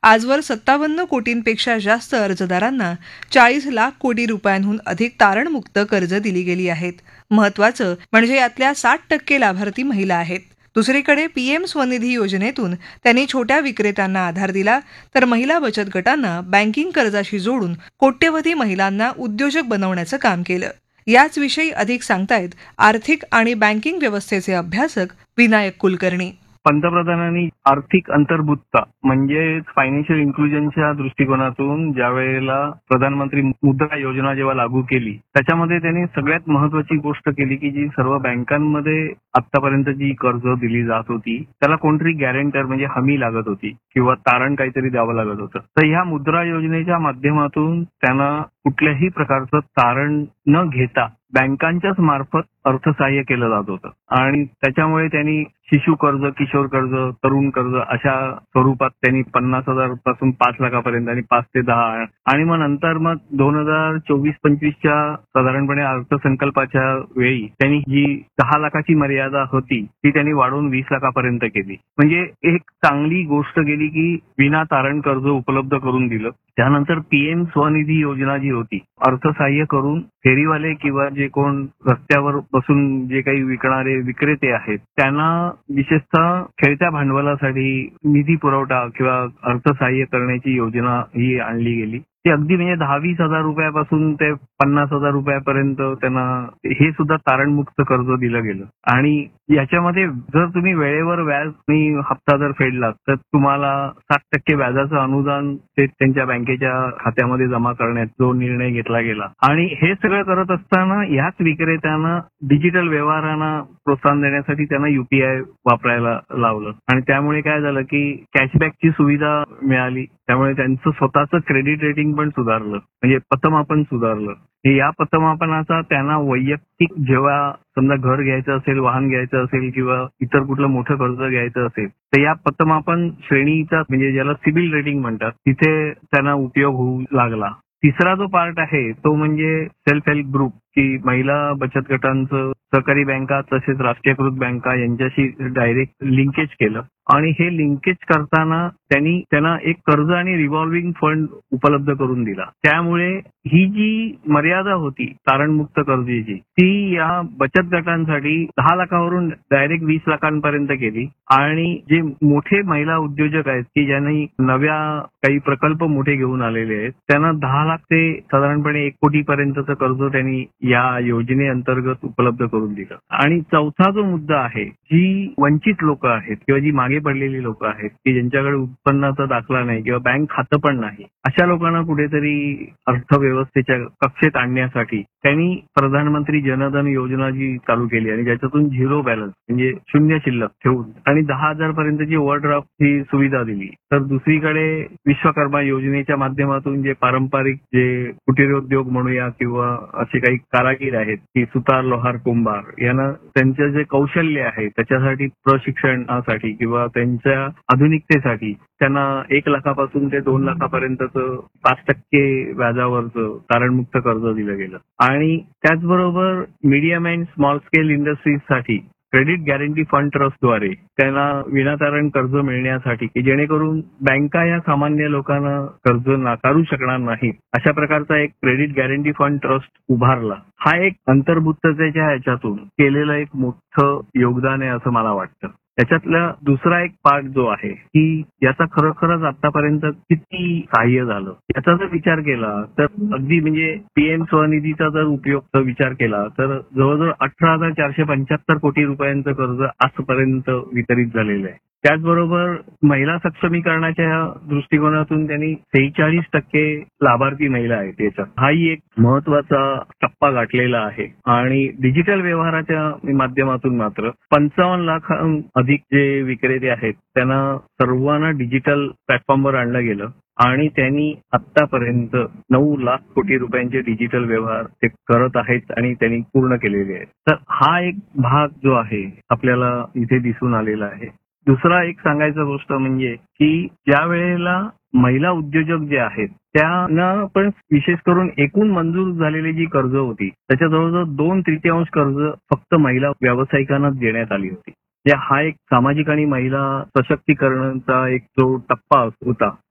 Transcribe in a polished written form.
आजवर 57 कोटींपेक्षा जास्त अर्जदारांना 40 लाख कोटी रुपयांहून अधिक तारणमुक्त कर्ज दिली गेली आहेत. महत्वाचं म्हणजे यातल्या 60% लाभार्थी महिला आहेत. दुसरीकडे पीएम स्वनिधी योजनेतून त्यांनी छोट्या विक्रेत्यांना आधार दिला, तर महिला बचत गटांना बँकिंग कर्जाशी जोडून कोट्यवधी महिलांना उद्योजक बनवण्याचं काम केलं. याच विषयी अधिक सांगतायत आर्थिक आणि बँकिंग व्यवस्थेचे अभ्यासक विनायक कुलकर्णी. पंतप्रधानांनी आर्थिक अंतर्भूतता म्हणजे फायनान्शियल इन्क्लुजनच्या दृष्टिकोनातून ज्या वेळेला प्रधानमंत्री मुद्रा योजना जेव्हा लागू केली, त्याच्यामध्ये त्यांनी सगळ्यात महत्वाची गोष्ट केली की जी सर्व बँकांमध्ये आतापर्यंत जी कर्ज दिली जात होती त्याला कोणतरी गॅरेंटर म्हणजे हमी लागत होती किंवा तारण काहीतरी द्यावं लागत होतं. तर ह्या मुद्रा योजनेच्या माध्यमातून त्यांना कुठल्याही प्रकारचं तारण न घेता बँकांच्याच मार्फत अर्थसहाय्य केलं जात होतं आणि त्याच्यामुळे त्यांनी शिशु कर्ज, किशोर कर्ज, तरुण कर्ज अशा स्वरूपात त्यांनी 50,000 पासून 5 लाखापर्यंत आणि 5 ते 10 आणि मग नंतर 2024-25च्या साधारणपणे अर्थसंकल्पाच्या वेळी त्यांनी जी 10 लाखाची मर्यादा होती ती त्यांनी वाढवून 20 लाखापर्यंत केली. म्हणजे एक चांगली गोष्ट केली की विना तारण कर्ज उपलब्ध करून दिलं. त्यानंतर पीएम स्वनिधी योजना जी होती, अर्थसहाय्य करून फेरीवाले किंवा जे कोण रस्त्यावर बसून जे काही विकणारे विक्रेते आहेत त्यांना विशेषतः खेळत्या भांडवलासाठी निधी पुरवठा किंवा अर्थसहाय्य करण्याची योजना ही आणली गेली. ती अगदी म्हणजे 10-20 हजार रुपयापासून ते 50,000 रुपयापर्यंत त्यांना हे सुद्धा तारणमुक्त कर्ज दिलं गेलं. आणि याच्यामध्ये जर तुम्ही वेळेवर व्याज आणि हप्ता जर फेडलात तर तुम्हाला 60% व्याजाचं अनुदान ते त्यांच्या बँकेच्या खात्यामध्ये जमा करण्याचा जो निर्णय घेतला गेला. आणि हे सगळं करत असताना याच विक्रेत्यांना डिजिटल व्यवहारांना प्रोत्साहन देण्यासाठी त्यांना युपीआय वापरायला लावलं आणि त्यामुळे काय झालं की कॅशबॅकची सुविधा मिळाली. त्यामुळे त्यांचं स्वतःचं क्रेडिट रेटिंग पण सुधारलं, म्हणजे पतमापन सुधारलं. या पतमापनाचा त्यांना वैयक्तिक जेव्हा समजा घर घ्यायचं असेल, वाहन घ्यायचं असेल किंवा इतर कुठलं मोठं कर्ज घ्यायचं असेल तर या पतमापन श्रेणीचा म्हणजे ज्याला सिबिल रेटिंग म्हणतात तिथे त्यांना उपयोग होऊ लागला. तिसरा जो पार्ट आहे तो म्हणजे सेल्फ हेल्प ग्रुप की महिला बचत गटांचं सहकारी बँका तसेच राष्ट्रीयकृत बँका यांच्याशी डायरेक्ट लिंकेज केलं आणि हे लिंकेज करताना त्यांना एक कर्ज आणि रिव्हॉल्विंग फंड उपलब्ध करून दिला. त्यामुळे ही जी मर्यादा होती तारणमुक्त कर्जाची ती या बचत गटांसाठी 10 लाखावरून डायरेक्ट 20 लाखांपर्यंत केली आणि जे मोठे महिला उद्योजक आहेत की ज्यांनी नव्या काही प्रकल्प मोठे घेऊन आलेले आहेत त्यांना 10 लाख ते साधारणपणे 1 कोटीपर्यंतचं कर्ज त्यांनी या योजनेअंतर्गत उपलब्ध करून दिलं. आणि चौथा जो मुद्दा आहे, जी वंचित लोक आहेत किंवा जी मागे पडलेली लोक आहेत की ज्यांच्याकडे उत्पन्नाचा दाखला नाही किंवा बँक खातं पण नाही, अशा लोकांना कुठेतरी अर्थव्यवस्थेच्या कक्षेत आणण्यासाठी त्यांनी प्रधानमंत्री जनधन योजना जी चालू केली आणि ज्याच्यातून 0 बॅलन्स म्हणजे शून्य शिल्लक ठेवून आणि 10,000 पर्यंतची ओव्हरड्राफ्ट ही सुविधा दिली. तर दुसरीकडे विश्वकर्मा योजनेच्या माध्यमातून जे पारंपरिक जे कुटीरोद्योग म्हणूया किंवा असे काही कारागीर आहेत की सुतार, लोहार, कुंभार यांना त्यांचं जे कौशल्य आहे त्याच्यासाठी प्रशिक्षणासाठी किंवा त्यांच्या आधुनिकतेसाठी त्यांना 1 लाखापासून ते 2 लाखापर्यंतचं 5% व्याजावरचं तारणमुक्त कर्ज दिलं गेलं. आणि त्याचबरोबर medium and small scale इंडस्ट्रीजसाठी credit guarantee fund ट्रस्टद्वारे त्यांना विनातारण कर्ज मिळण्यासाठी की जेणेकरून बँका या सामान्य लोकांना कर्ज नाकारू शकणार नाहीत अशा प्रकारचा एक क्रेडिट गॅरंटी फंड ट्रस्ट उभारला. हा एक अंतर्भूततेच्या ह्याच्यातून केलेलं एक मोठं योगदान आहे असं मला वाटतं. त्याच्यातला दुसरा एक पार्ट जो आहे की याचा खरोखरच आतापर्यंत किती सहाय्य झालं याचा जर विचार केला तर अगदी म्हणजे पीएम स्वनिधीचा जर उपयोग विचार केला तर जवळजवळ 18,475 कोटी रुपयांचं कर्ज आजपर्यंत वितरित झालेलं आहे. त्याचबरोबर महिला सक्षमीकरणाच्या दृष्टिकोनातून त्यांनी 46% लाभार्थी महिला आहेत याच्यात. हाही एक महत्वाचा टप्पा गाठलेला आहे. आणि डिजिटल व्यवहाराच्या माध्यमातून मात्र 55 लाख अधिक जे विक्रेते आहेत त्यांना सर्वांना डिजिटल प्लॅटफॉर्मवर आणलं गेलं आणि त्यांनी आतापर्यंत 9 लाख कोटी रुपयांचे डिजिटल व्यवहार ते करत आहेत आणि त्यांनी पूर्ण केलेले आहेत. तर हा एक भाग जो आहे आपल्याला इथे दिसून आलेला आहे. दुसरा एक सांगायचा गोष्ट म्हणजे की ज्या वेळेला महिला उद्योजक जे आहेत त्यांना पण विशेष करून एकूण मंजूर झालेली जी कर्ज होती त्याच्या जवळजवळ 2/3 कर्ज फक्त महिला व्यावसायिकांनाच देण्यात आली होती. हा एक सामाजिक आणि महिला सशक्तीकरणाचा एक जो टप्पा होता